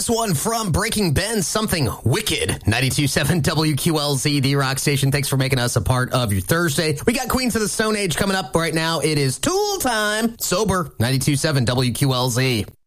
one from Breaking Ben, Something Wicked. 92.7 WQLZ, the rock station. Thanks for making us a part of your Thursday. We got Queens of the Stone Age coming up right now. It is Tool time. Sober, 92.7 WQLZ.